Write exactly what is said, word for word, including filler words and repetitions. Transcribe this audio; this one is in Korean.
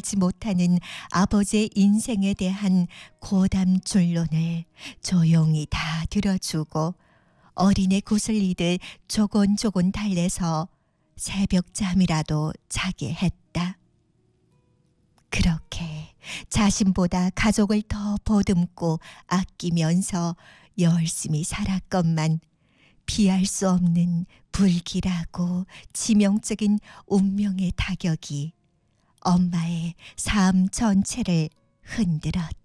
보지 못하는 아버지의 인생에 대한 고담 줄론을 조용히 다 들어주고 어린애 구슬리듯 조곤조곤 달래서 새벽잠이라도 자게 했다. 그렇게 자신보다 가족을 더 보듬고 아끼면서 열심히 살았건만 피할 수 없는 불길하고 치명적인 운명의 타격이 엄마의 삶 전체를 흔들었다.